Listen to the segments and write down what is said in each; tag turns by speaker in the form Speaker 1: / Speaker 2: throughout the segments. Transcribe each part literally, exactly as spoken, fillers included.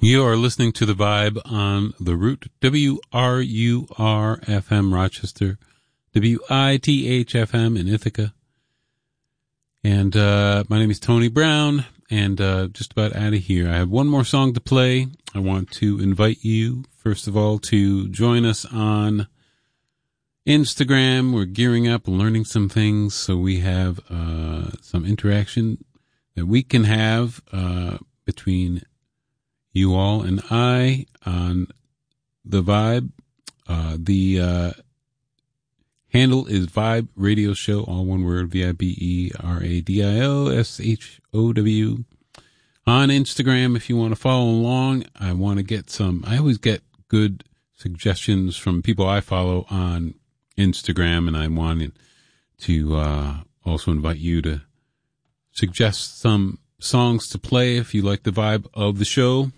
Speaker 1: You are listening to The Vibe on The Root, W R U R F M Rochester, W I T H F M in Ithaca. And uh, my name is Tony Brown, and uh, just about out of here. I have one more song to play. I want to invite you, first of all, to join us on Instagram. We're gearing up and learning some things, so we have uh, some interaction that we can have uh, between you all and I on The Vibe. Uh, the uh, handle is Vibe Radio Show, all one word, V I B E R A D I O S H O W. On Instagram, if you want to follow along, I want to get some, I always get good suggestions from people I follow on Instagram, and I wanted to uh, also invite you to suggest some songs to play if you like the vibe of the show.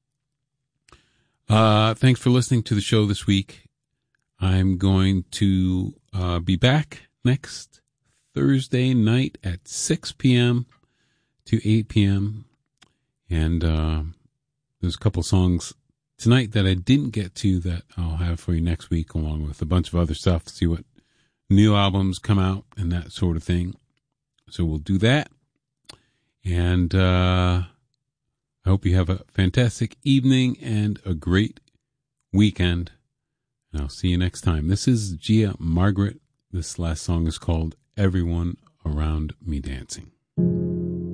Speaker 1: Uh, thanks for listening to the show this week. I'm going to uh, be back next Thursday night at six p.m. to eight p.m. And uh, there's a couple songs tonight that I didn't get to that I'll have for you next week, along with a bunch of other stuff, see what new albums come out and that sort of thing. So we'll do that. And uh, I hope you have a fantastic evening and a great weekend. And I'll see you next time. This is Gia Margaret. This last song is called Everyone Around Me Dancing.